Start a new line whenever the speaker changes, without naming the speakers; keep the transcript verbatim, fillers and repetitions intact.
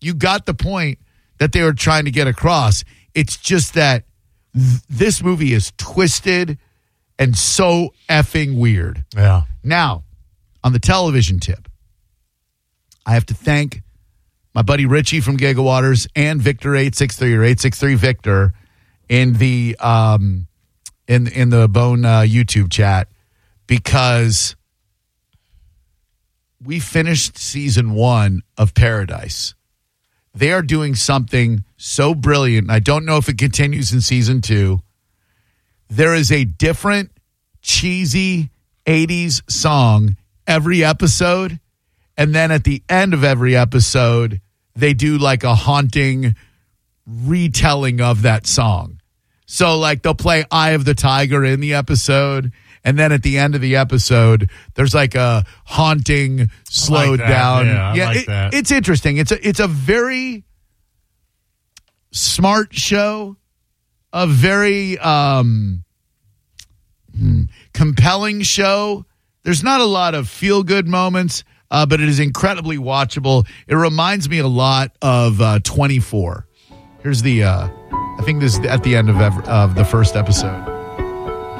you got the point that they were trying to get across. It's just that th- this movie is twisted and so effing weird.
Yeah.
Now, on the television tip, I have to thank my buddy Richie from Gigawaters and Victor eight six three or eight six three Victor in the um in in the Bone uh, YouTube chat, because we finished season one of Paradise. They are doing something so brilliant. I don't know if it continues in season two. There is a different cheesy eighties song every episode. And then at the end of every episode, they do like a haunting retelling of that song. So like they'll play Eye of the Tiger in the episode. And then at the end of the episode, there's like a haunting, slowed
like
down.
Yeah, I
yeah
like
it,
that.
It's interesting. It's a, it's a very smart show, a very um, hmm, compelling show. There's not a lot of feel-good moments, uh, but it is incredibly watchable. It reminds me a lot of uh, twenty-four. Here's the, uh, I think this is at the end of, ever, of the first episode.